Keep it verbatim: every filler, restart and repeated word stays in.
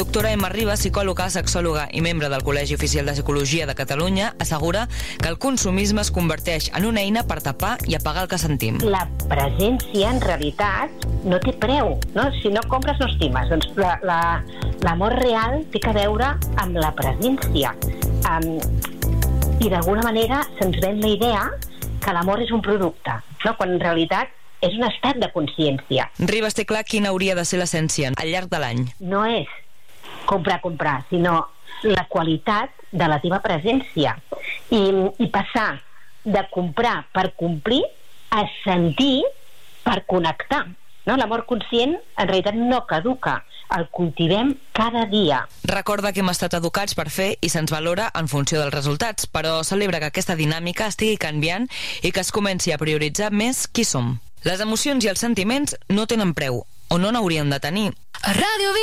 doctora Emma Ribas, psicòloga, sexòloga i membre del Col·legi Oficial de Psicologia de Catalunya, assegura que el consumisme es converteix en una eina per tapar i apagar el que sentim. La presència, en realitat, no té preu, no? Si no compres, no estimes. Doncs la, la, l'amor real té que veure amb la presència. Um, I d'alguna manera se'ns ven la idea que l'amor és un producte, no? Quan en realitat és un estat de consciència. Ribas té clar quina hauria de ser l'essència al llarg de l'any. No és comprar, comprar, sinó la qualitat de la teva presència. I, i passar de comprar per complir a sentir per connectar. No? L'amor conscient en realitat no caduca, el cultivem cada dia. Recorda que hem estat educats per fer i se'ns valora en funció dels resultats, però celebra que aquesta dinàmica estigui canviant i que es comenci a prioritzar més qui som. Les emocions i els sentiments no tenen preu, o no n'haurien de tenir. A Ràdio